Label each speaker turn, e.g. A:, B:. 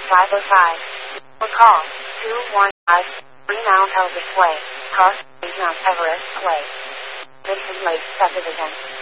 A: 505. For call 215 Mount Elvis Way, Cost Mount Everest Way. This is Lake Subdivision.